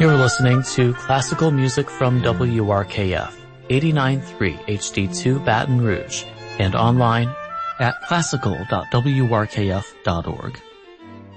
You're listening to classical music from WRKF, 89.3 HD2 Baton Rouge, and online at classical.wrkf.org.